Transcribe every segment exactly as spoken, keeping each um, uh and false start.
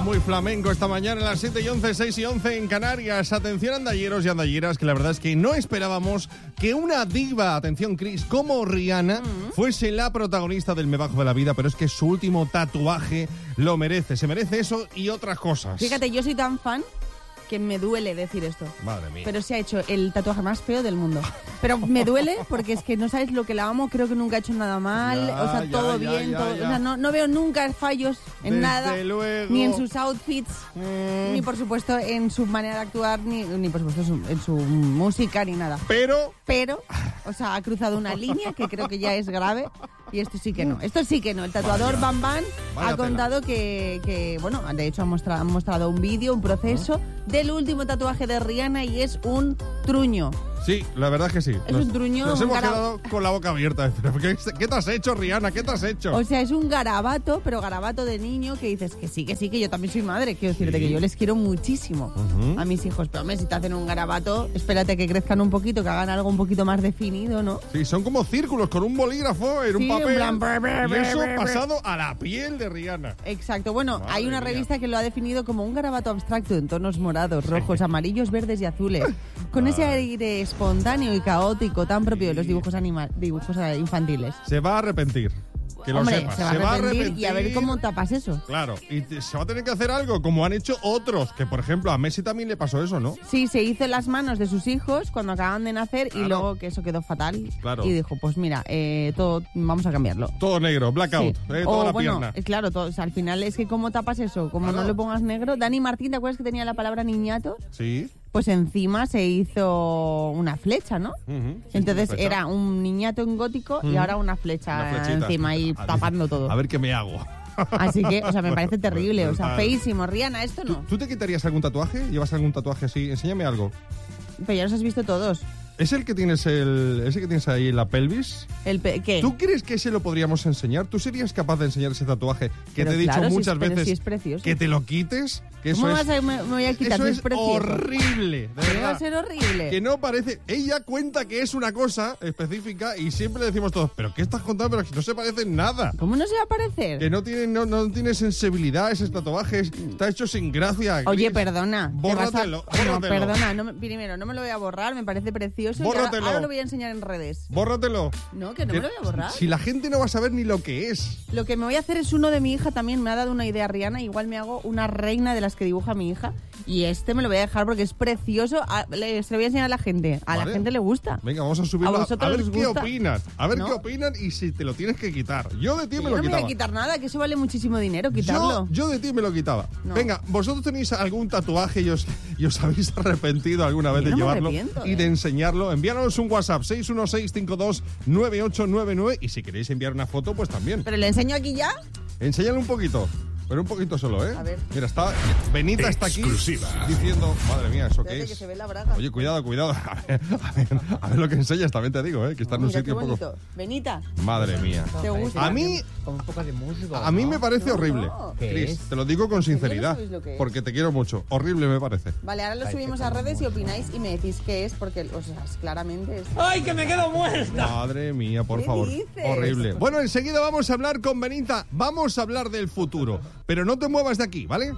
muy flamenco esta mañana a las siete y once, seis y once en Canarias. Atención andalleros y andalleras, que la verdad es que no esperábamos que una diva, atención Chris, como Rihanna, mm. fuese la protagonista del Me Bajo de la Vida, pero es que su último tatuaje lo merece. Se merece eso y otras cosas. Fíjate, yo soy tan fan que me duele decir esto. Madre mía. Pero se ha hecho el tatuaje más feo del mundo. Pero me duele porque es que no sabes lo que la amo, creo que nunca ha hecho nada mal, ya, o sea, ya, todo ya, bien, ya, todo, ya. o sea, no, no veo nunca fallos en Desde nada, luego. ni en sus outfits, Mm. ni por supuesto en su manera de actuar, ni, ni por supuesto su, en su música, ni nada. Pero... Pero, o sea, ha cruzado una línea que creo que ya es grave. Y esto sí que no, esto sí que no. El tatuador Vaya. Bam Bam Vaya ha contado que, que, bueno, de hecho ha mostrado, han mostrado un vídeo, un proceso ¿Ah? del último tatuaje de Rihanna y es un truño. Sí, la verdad es que sí. Es nos, un truño. Nos un hemos gara... quedado con la boca abierta. ¿Qué, ¿Qué te has hecho, Rihanna? ¿Qué te has hecho? O sea, es un garabato, pero garabato de niño que dices que sí, que sí, que yo también soy madre. Quiero decirte sí. que yo les quiero muchísimo uh-huh. a mis hijos. Pero, hombre, si te hacen un garabato, espérate que crezcan un poquito, que hagan algo un poquito más definido, ¿no? Sí, son como círculos con un bolígrafo en sí, un papel. En plan, brr, brr, y eso brr, brr. pasado a la piel de Rihanna. Exacto. Bueno, Madre hay una mía. revista que lo ha definido como un garabato abstracto en tonos morados, rojos, amarillos, verdes y azules. Con ese aire espontáneo y caótico tan propio de los dibujos, anima- dibujos infantiles. Se va a arrepentir. Que lo Hombre, sepas. se va, se a va a arrepentir arrepentir y a ver cómo tapas eso. Claro, y te- se va a tener que hacer algo, como han hecho otros, que por ejemplo a Messi también le pasó eso, ¿no? Sí, se hizo en las manos de sus hijos cuando acaban de nacer Claro. y luego que eso quedó fatal. Claro. Y dijo, pues mira, eh, todo vamos a cambiarlo. Todo negro, blackout, Sí. eh, O, toda la bueno, pierna. eh, claro, todo, o sea, al final es que cómo tapas eso, como Claro. no le pongas negro. Dani Martín, ¿te acuerdas que tenía la palabra niñato? Sí. Pues encima se hizo una flecha, ¿no? Uh-huh. Sí, Entonces una flecha. era un niñato en gótico Uh-huh. y ahora una flecha Una flechita. encima ahí A ver- tapando todo. A ver qué me hago. Así que, o sea, me parece terrible, o sea, Brutal. feísimo. Rihanna, esto ¿Tú, no. ¿Tú te quitarías algún tatuaje? ¿Llevas algún tatuaje así? Enséñame algo. Pero ya los has visto todos. ¿Es el que tienes el, ese que tienes ahí en la pelvis? El pe- ¿Qué? ¿Tú crees que ese lo podríamos enseñar? ¿Tú serías capaz de enseñar ese tatuaje que Pero te he dicho claro, si muchas es- pero veces si es precioso. que te lo quites? Que eso ¿Cómo es, vas a, me, me voy a quitar? eso si es es precioso. horrible, de ¿Qué va verdad. a ser horrible? Que no parece... Ella cuenta que es una cosa específica y siempre le decimos todos, ¿pero qué estás contando? Pero que no se parece en nada. ¿Cómo no se va a parecer? Que no tiene, no, no tiene sensibilidad ese tatuaje, está hecho sin gracia. Oye, Chris. perdona. te vas a- Bórratelo, No, bórratelo. perdona. No me- primero, no me lo voy a borrar, me parece precioso. Y ahora, Bórratelo. ahora lo voy a enseñar en redes. Bórratelo. No, que no Que- me lo voy a borrar. Si la gente no va a saber ni lo que es. Lo que me voy a hacer es uno de mi hija también. Me ha dado una idea Rihanna. Igual me hago una reina de las que dibuja mi hija. Y este me lo voy a dejar porque es precioso. A- le- se lo voy a enseñar a la gente. A Vale. la gente le gusta. Venga, vamos a subirlo. ¿A A, vosotros ver les qué gusta? opinan. A ver ¿No? qué opinan y si te lo tienes que quitar. Yo de ti Que me yo lo no me voy quitaba. a quitar nada, que eso vale muchísimo dinero quitarlo. Yo, yo de ti me lo quitaba. No. Venga, ¿vosotros tenéis algún tatuaje y os, y os habéis arrepentido alguna vez Yo de no me llevarlo arrepiento, y ¿eh? de enseñarlo? Enviárnoslos un WhatsApp seis uno seis cinco dos nueve ocho nueve nueve y si queréis enviar una foto, pues también. ¿Pero le enseño aquí ya? Enséñale un poquito. Pero un poquito solo, ¿eh? A ver. Mira, está... Benita está aquí Exclusiva. diciendo... Madre mía, ¿eso qué Espérate es? que se ve la braga. Oye, cuidado, cuidado. A ver, a ver, a ver lo que enseñas, también te digo, ¿eh? Que está en un Mira sitio qué un poco... bonito. Benita, Madre mía. ¿te gusta? A mí... Con un poco de musgo. A mí ¿no? me parece No, horrible. no. ¿Qué Chris, es? te lo digo con sinceridad. sabéis lo que es. Porque te quiero mucho. Horrible me parece. Vale, ahora lo Ay, subimos qué a redes y hermoso. opináis y me decís qué es, porque, o sea, es- claramente es... ¡Ay, que me quedo muerta! Madre mía, por ¿Qué favor. dices? Horrible. Bueno, enseguida vamos a hablar con Benita. Vamos a hablar del futuro. Pero no te muevas de aquí, ¿vale?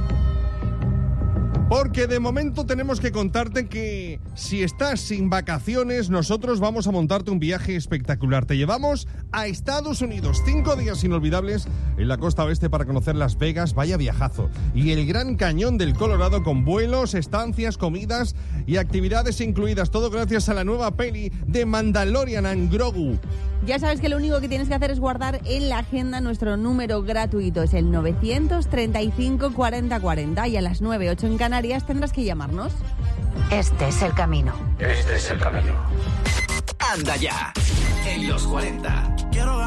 Porque de momento tenemos que contarte que si estás sin vacaciones, nosotros vamos a montarte un viaje espectacular. Te llevamos a Estados Unidos, cinco días inolvidables en la costa oeste para conocer Las Vegas, vaya viajazo. Y el Gran Cañón del Colorado con vuelos, estancias, comidas y actividades incluidas. Todo gracias a la nueva peli de Mandalorian and Grogu. Ya sabes que lo único que tienes que hacer es guardar en la agenda nuestro número gratuito. Es el novecientos treinta y cinco cuarenta cuarenta y a las nueve ocho en Canarias tendrás que llamarnos. Este es el camino. Este es el camino. Anda ya. En los cuarenta.